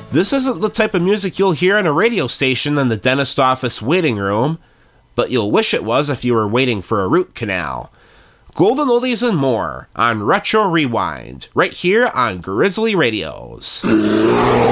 This isn't the type of music you'll hear on a radio station in the dentist office waiting room, but you'll wish it was if you were waiting for a root canal. Golden oldies and more on Retro Rewind, right here on Grizzly Radios.